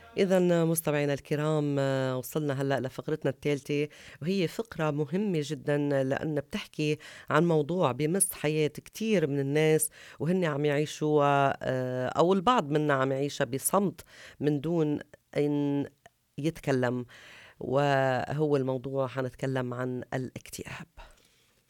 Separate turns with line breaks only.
إذا مستمعينا الكرام، وصلنا هلأ لفقرتنا الثالثة، وهي فقرة مهمة جدا لأن بتحكي عن موضوع بمس حياة كتير من الناس، وهن عم يعيشوها أو البعض منا عم يعيشها بصمت من دون أن يتكلم. وهو الموضوع حنتكلم عن الاكتئاب.